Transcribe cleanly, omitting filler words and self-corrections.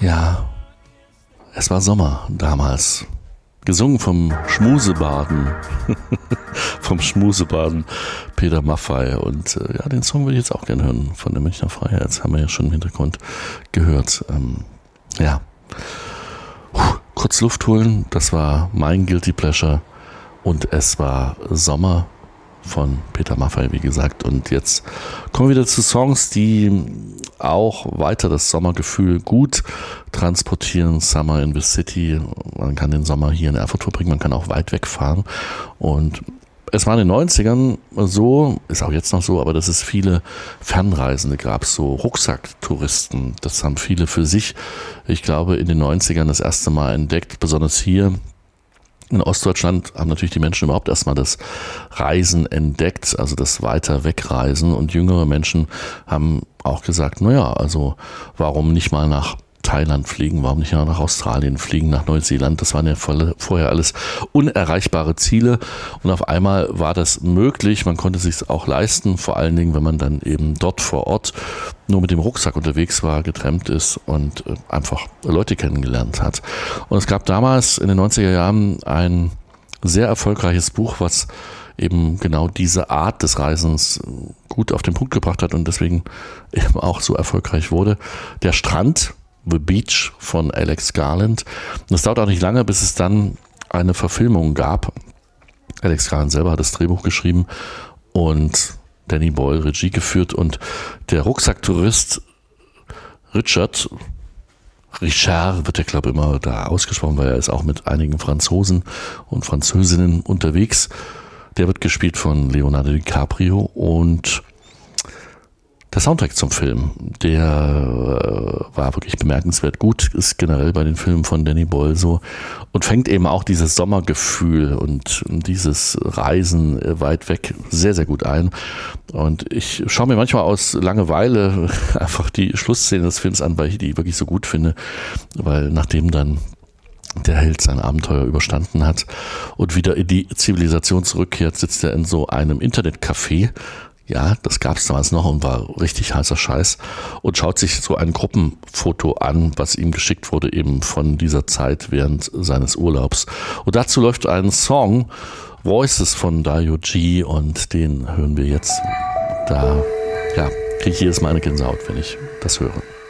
Ja, es war Sommer damals. Gesungen vom Schmusebaden. Vom Schmusebaden Peter Maffay. Und ja, den Song würde ich jetzt auch gerne hören von der Münchner Freiheit. Das haben wir ja schon im Hintergrund gehört. Ja. Kurz Luft holen, das war mein Guilty Pleasure. Und es war Sommer von Peter Maffay, wie gesagt. Und jetzt kommen wir wieder zu Songs, die auch weiter das Sommergefühl gut transportieren. Summer in the City. Man kann den Sommer hier in Erfurt verbringen, man kann auch weit wegfahren. Und es war in den 90ern so, ist auch jetzt noch so, aber dass es viele Fernreisende gab, so Rucksacktouristen. Das haben viele für sich, ich glaube, in den 90ern das erste Mal entdeckt, besonders hier. In Ostdeutschland haben natürlich die Menschen überhaupt erstmal das Reisen entdeckt, also das weiter wegreisen, und jüngere Menschen haben auch gesagt, naja, also warum nicht mal nach Thailand fliegen, warum nicht mal nach Australien fliegen, nach Neuseeland, das waren ja vorher alles unerreichbare Ziele, und auf einmal war das möglich, man konnte es sich auch leisten, vor allen Dingen, wenn man dann eben dort vor Ort nur mit dem Rucksack unterwegs war, getrennt ist und einfach Leute kennengelernt hat. Und es gab damals in den 90er Jahren ein sehr erfolgreiches Buch, was eben genau diese Art des Reisens gut auf den Punkt gebracht hat und deswegen eben auch so erfolgreich wurde. Der Strand, The Beach von Alex Garland. Und es dauert auch nicht lange, bis es dann eine Verfilmung gab. Alex Garland selber hat das Drehbuch geschrieben und Danny Boyle Regie geführt, und der Rucksacktourist Richard wird der, glaube ich, immer da ausgesprochen, weil er ist auch mit einigen Franzosen und Französinnen unterwegs. Der wird gespielt von Leonardo DiCaprio, und der Soundtrack zum Film, der war wirklich bemerkenswert gut, ist generell bei den Filmen von Danny Boyle so, und fängt eben auch dieses Sommergefühl und dieses Reisen weit weg sehr, sehr gut ein. Und ich schaue mir manchmal aus Langeweile einfach die Schlussszene des Films an, weil ich die wirklich so gut finde, weil nachdem dann der Held sein Abenteuer überstanden hat und wieder in die Zivilisation zurückkehrt, sitzt er in so einem Internetcafé. Ja, das gab es damals noch und war richtig heißer Scheiß, und schaut sich so ein Gruppenfoto an, was ihm geschickt wurde eben von dieser Zeit während seines Urlaubs. Und dazu läuft ein Song, Voices von Dario G, und den hören wir jetzt. Da, ja, kriege ich jedes Mal eine Gänsehaut, wenn ich das höre.